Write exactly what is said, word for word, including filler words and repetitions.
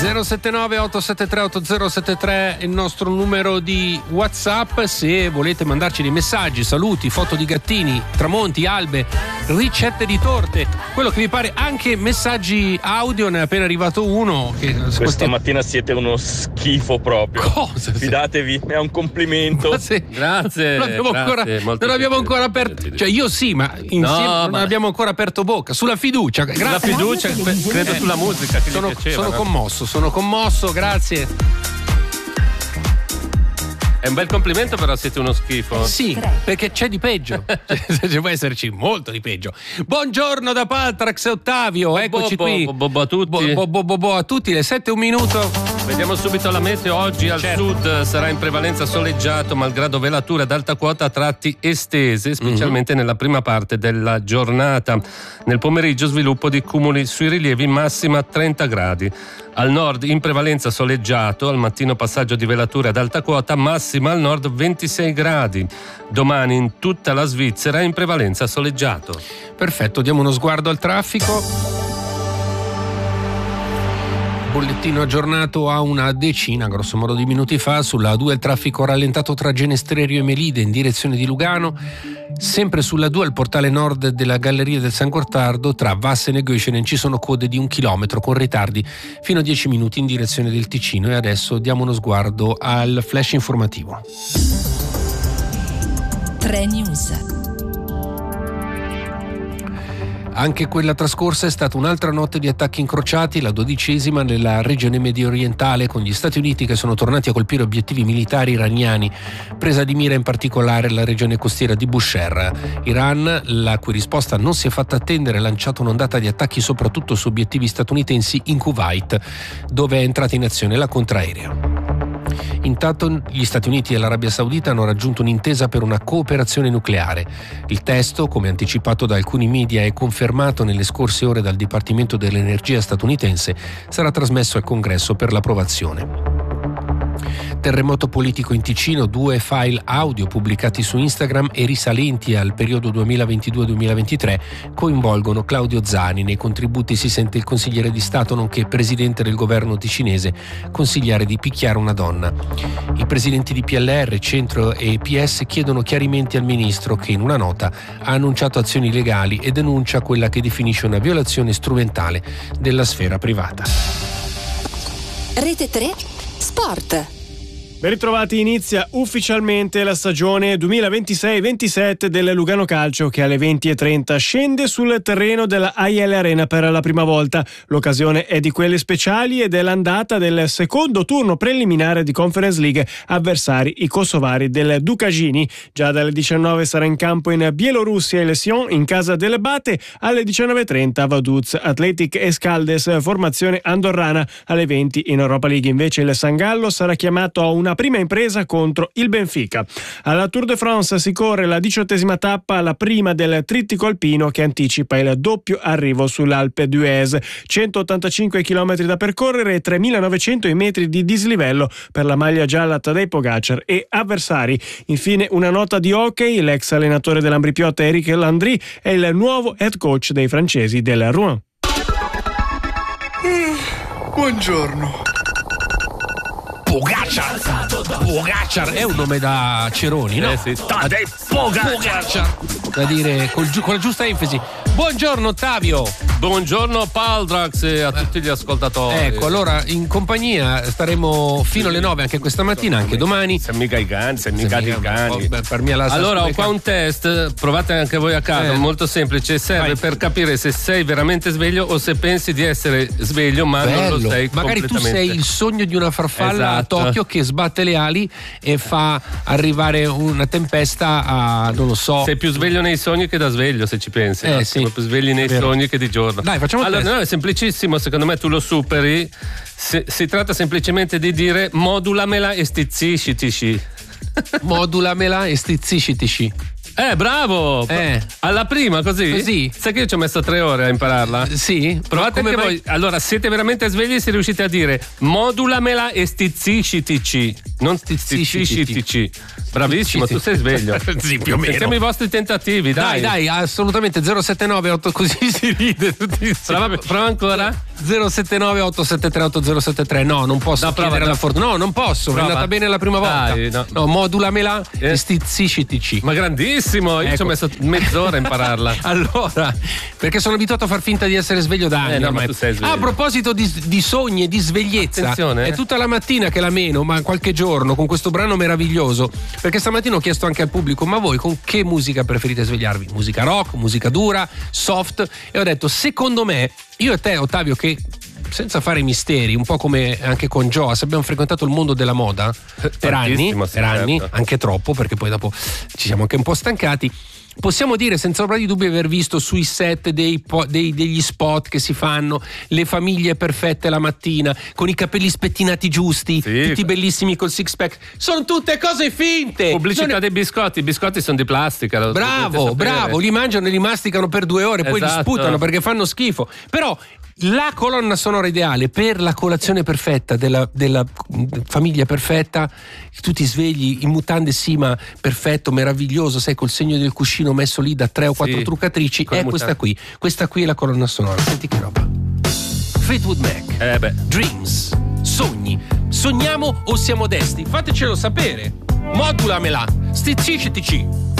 zero sette nove otto sette tre otto zero sette tre è il nostro numero di WhatsApp. Se volete mandarci dei messaggi, saluti, foto di gattini, tramonti, albe, ricette di torte, quello che vi pare, anche messaggi audio, ne è appena arrivato uno che questa questi... mattina siete uno schifo proprio. Cosa? Fidatevi, è un complimento. Se... Grazie. Non abbiamo grazie, ancora, non abbiamo ancora aperto, cioè io sì, ma insieme No, non ma... abbiamo ancora aperto bocca sulla fiducia. Grazie. La fiducia, credo Eh, sulla musica che sono, gli piaceva. sono no? commosso, sono commosso, grazie. È un bel complimento, però siete uno schifo. Sì, perché c'è di peggio. Ci può esserci molto di peggio. Buongiorno da Paltrax e Ottavio, eccoci bo, qui. bo, bo, bo a tutti. Bo, bo, bo, bo a tutti, le sette un minuto. Vediamo subito la meteo. Oggi al Certo. sud sarà in prevalenza soleggiato, malgrado velature ad alta quota a tratti estese, specialmente mm-hmm. nella prima parte della giornata. Nel pomeriggio sviluppo di cumuli sui rilievi, massima trenta gradi. Al nord in prevalenza soleggiato, al mattino passaggio di velature ad alta quota, massima al nord ventisei gradi. Domani in tutta la Svizzera in prevalenza soleggiato. Perfetto, diamo uno sguardo al traffico. Bollettino aggiornato a una decina, grosso modo, di minuti fa. Sulla A due il traffico rallentato tra Genestrerio e Melide in direzione di Lugano. Sempre sulla due al portale nord della Galleria del San Gottardo tra Vassen e Göschenen ci sono code di un chilometro con ritardi fino a dieci minuti in direzione del Ticino. E adesso diamo uno sguardo al flash informativo. tre News. Anche quella trascorsa è stata un'altra notte di attacchi incrociati, la dodicesima nella regione medio orientale, con gli Stati Uniti che sono tornati a colpire obiettivi militari iraniani, presa di mira in particolare la regione costiera di Bushehr. Iran, la cui risposta non si è fatta attendere, ha lanciato un'ondata di attacchi soprattutto su obiettivi statunitensi in Kuwait, dove è entrata in azione la contraerea. Intanto gli Stati Uniti e l'Arabia Saudita hanno raggiunto un'intesa per una cooperazione nucleare. Il testo, come anticipato da alcuni media e confermato nelle scorse ore dal Dipartimento dell'Energia statunitense, sarà trasmesso al Congresso per l'approvazione. Terremoto politico in Ticino, due file audio pubblicati su Instagram e risalenti al periodo duemilaventidue duemilaventitré coinvolgono Claudio Zani. Nei contributi si sente il consigliere di Stato nonché presidente del governo ticinese consigliare di picchiare una donna. I presidenti di P L R, Centro e P S chiedono chiarimenti al ministro che in una nota ha annunciato azioni legali e denuncia quella che definisce una violazione strumentale della sfera privata. Rete tre Sport. Ben ritrovati, inizia ufficialmente la stagione duemilaventisei ventisette del Lugano Calcio, che alle venti e trenta scende sul terreno della A I L Arena per la prima volta. L'occasione è di quelle speciali ed è l'andata del secondo turno preliminare di Conference League, avversari i kosovari del Dukagini. Già dalle diciannove sarà in campo in Bielorussia il Sion in casa delle Bate, alle diciannove e trenta Vaduz Athletic Escaldes, formazione andorrana. Alle venti in Europa League invece il San Gallo sarà chiamato a una prima impresa contro il Benfica. Alla Tour de France si corre la diciottesima tappa, la prima del trittico alpino che anticipa il doppio arrivo sull'Alpe d'Huez. centottantacinque chilometri da percorrere e tremilanovecento i metri di dislivello per la maglia gialla Tadej Pogacar e avversari. Infine una nota di hockey: l'ex allenatore dell'Ambrì-Piotta Eric Landry è il nuovo head coach dei francesi del Rouen. Mm, buongiorno. Pogacar, Pogacar è un nome da Ceroni, no? Eh sì. Tadej Pogacar, da dire col giu- con la giusta enfasi. Buongiorno Ottavio. Buongiorno Paldrax e a tutti gli ascoltatori. Ecco, allora in compagnia staremo fino alle nove anche questa mattina, anche domani. Se mica i cani, se mica i cani. Beh, per me la allora ho qua un test, provate anche voi a casa, Eh. molto semplice, serve Vai. per capire se sei veramente sveglio o se pensi di essere sveglio ma non lo Bello. sei Magari tu completamente. sei il sogno di una farfalla a Esatto. Tokyo che sbatte le ali e fa arrivare una tempesta a, non lo so. Sei più sveglio nei sogni che da sveglio, se ci pensi. Eh, no? sì. Sei più svegli nei Vero. sogni che di giorno. Dai, facciamo il allora, test. no, è semplicissimo, secondo me tu lo superi. Si, si tratta semplicemente di dire modulamela e stizziscitici. Modulamela e stizziscitici. Eh, bravo! Eh. Alla prima, così? Così? Sai che io ci ho messo tre ore a impararla? Sì? Provate Come anche mai- voi. Allora, siete veramente svegli se riuscite a dire modulamela e stizziscitici. Non stizziscitici. Bravissimo, tu sei sveglio. Sì, più o meno. Sentiamo i vostri tentativi, dai. Dai, dai, assolutamente. zero sette nove otto così si ride tutti Prova, prova ancora. zero sette nove otto sette tre otto zero sette tre. No, non posso No, prova, chiedere no. la fortuna. No, non posso. Prova. È andata bene la prima volta. Dai, no. no. modulamela Eh. e stizziscitici. Ma grandissimo, io Ecco. ci ho messo mezz'ora a impararla. Allora, perché sono abituato a far finta di essere sveglio da anni. Eh, no, ormai. ma tu sei sveglio. Ah, a proposito di, di sogni e di svegliezza, Attenzione, eh. è tutta la mattina che la meno, ma qualche giorno con questo brano meraviglioso. Perché stamattina ho chiesto anche al pubblico: ma voi con che musica preferite svegliarvi? Musica rock, musica dura, soft? E ho detto: secondo me, io e te, Ottavio, che senza fare misteri, un po' come anche con Joas, abbiamo frequentato il mondo della moda per anni, Tantissimo, sì, per anni, certo. anche troppo, perché poi dopo ci siamo anche un po' stancati. Possiamo dire senza ombra di dubbio aver visto sui set dei po- dei- degli spot che si fanno, le famiglie perfette la mattina, con i capelli spettinati giusti, Sì. tutti bellissimi col six pack. Sono tutte cose finte. Pubblicità Non è- dei biscotti, i biscotti sono di plastica. Lo Bravo, dovete sapere. bravo, li mangiano e li masticano per due ore, poi li Esatto. sputano perché fanno schifo. Però la colonna sonora ideale per la colazione perfetta della, della famiglia perfetta, tu ti svegli in mutande Sima perfetto, meraviglioso, sai, col segno del cuscino messo lì da tre o quattro Sì, truccatrici, con le è questa mutande. qui. Questa qui è la colonna sonora. Senti che roba. Fleetwood Mac. Eh beh. Dreams. Sogni. Sogniamo o siamo desti? Fatecelo sapere. Modulamela. Stizziscitici.